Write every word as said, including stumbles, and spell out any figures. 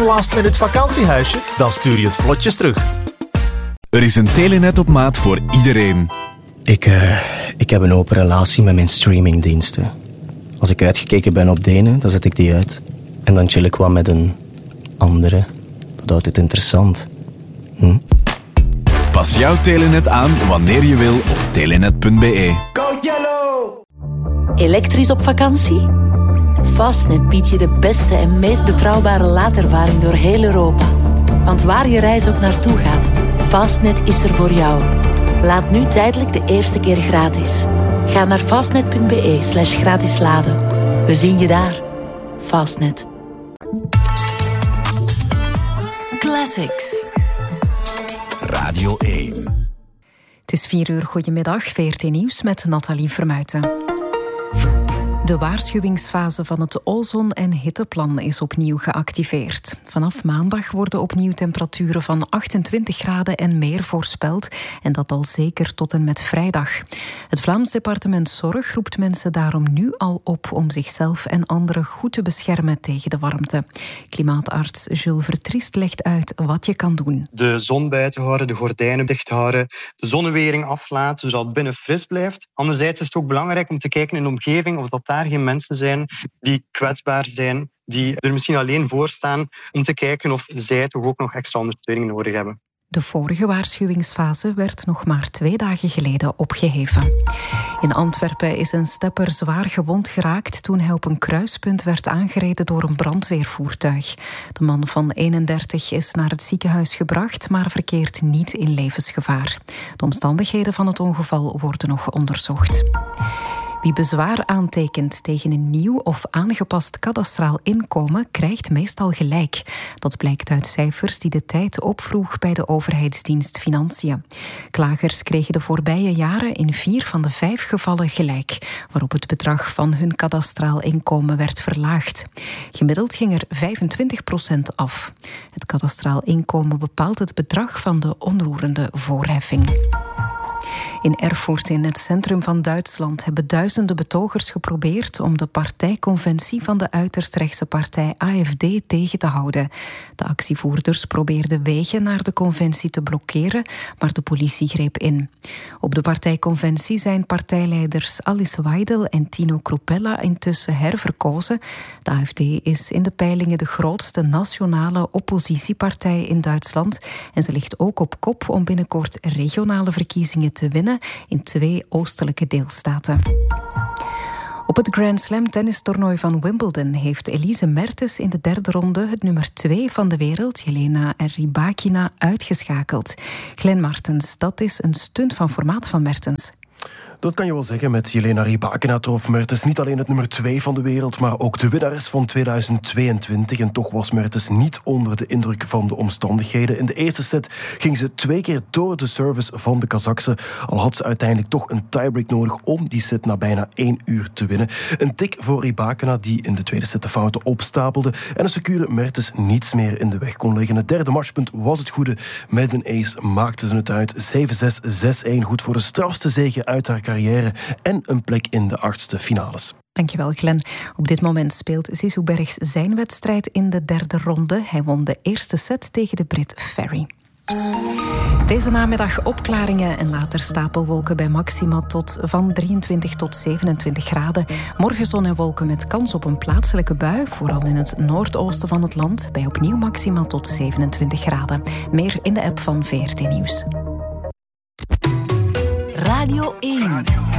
een last-minute vakantiehuisje? Dan stuur je het vlotjes terug. Er is een Telenet op maat voor iedereen. Ik, uh, ik heb een open relatie met mijn streamingdiensten. Als ik uitgekeken ben op de ene, dan zet ik die uit. En dan chill ik wat met een andere. Dat houdt het interessant. Hm? Pas jouw Telenet aan wanneer je wil op telenet punt b e. Go Yellow! Elektrisch op vakantie? Fastnet biedt je de beste en meest betrouwbare laadervaring door heel Europa. Want waar je reis ook naartoe gaat, Fastnet is er voor jou. Laat nu tijdelijk de eerste keer gratis. Ga naar fastnet punt b e slash gratis laden. We zien je daar. Fastnet. Classics. Radio één. Het is vier uur, goedemiddag, V R T Nieuws met Nathalie Vermuijten. De waarschuwingsfase van het ozon- en hitteplan is opnieuw geactiveerd. Vanaf maandag worden opnieuw temperaturen van achtentwintig graden en meer voorspeld. En dat al zeker tot en met vrijdag. Het Vlaams Departement Zorg roept mensen daarom nu al op om zichzelf en anderen goed te beschermen tegen de warmte. Klimaatarts Jules Vertriest legt uit wat je kan doen. De zon buiten houden, de gordijnen dicht houden, de zonnewering aflaten, zodat het binnen fris blijft. Anderzijds is het ook belangrijk om te kijken in de omgeving of dat daar geen mensen zijn die kwetsbaar zijn, die er misschien alleen voor staan, om te kijken of zij toch ook nog extra ondersteuning nodig hebben. De vorige waarschuwingsfase werd nog maar twee dagen geleden opgeheven. In Antwerpen is een stepper zwaar gewond geraakt toen hij op een kruispunt werd aangereden door een brandweervoertuig. De man van eenendertig is naar het ziekenhuis gebracht, maar verkeert niet in levensgevaar. De omstandigheden van het ongeval worden nog onderzocht. Wie bezwaar aantekent tegen een nieuw of aangepast kadastraal inkomen, krijgt meestal gelijk. Dat blijkt uit cijfers die de Tijd opvroeg bij de overheidsdienst Financiën. Klagers kregen de voorbije jaren in vier van de vijf gevallen gelijk, waarop het bedrag van hun kadastraal inkomen werd verlaagd. Gemiddeld ging er vijfentwintig procent af. Het kadastraal inkomen bepaalt het bedrag van de onroerende voorheffing. In Erfurt, in het centrum van Duitsland, hebben duizenden betogers geprobeerd om de partijconventie van de uiterst rechtse partij A F D tegen te houden. De actievoerders probeerden wegen naar de conventie te blokkeren, maar de politie greep in. Op de partijconventie zijn partijleiders Alice Weidel en Tino Kruppella intussen herverkozen. De A F D is in de peilingen de grootste nationale oppositiepartij in Duitsland en ze ligt ook op kop om binnenkort regionale verkiezingen te winnen in twee oostelijke deelstaten. Op het Grand Slam tennistoernooi van Wimbledon heeft Elise Mertens in de derde ronde het nummer twee van de wereld, Jelena Rybakina, uitgeschakeld. Glenn Martens, dat is een stunt van formaat van Mertens. Dat kan je wel zeggen. Met Jelena Rybakina trof Mertens niet alleen het nummer twee van de wereld, maar ook de winnares van tweeduizend tweeëntwintig. En toch was Mertens niet onder de indruk van de omstandigheden. In de eerste set ging ze twee keer door de service van de Kazachse. Al had ze uiteindelijk toch een tiebreak nodig om die set na bijna één uur te winnen. Een tik voor Rybakina, die in de tweede set de fouten opstapelde en een secure Mertens niets meer in de weg kon leggen. Het derde matchpunt was het goede. Met een ace maakte ze het uit. zeven zes, zes-een. Goed voor de strafste zege uit haar carrière en een plek in de achtste finales. Dankjewel, Glenn. Op dit moment speelt Zizou Bergs zijn wedstrijd in de derde ronde. Hij won de eerste set tegen de Brit Ferry. Deze namiddag opklaringen en later stapelwolken bij maxima tot van drieëntwintig tot zevenentwintig graden. Morgen zon en wolken met kans op een plaatselijke bui, vooral in het noordoosten van het land, bij opnieuw maxima tot zevenentwintig graden. Meer in de app van V R T Nieuws. Radio één.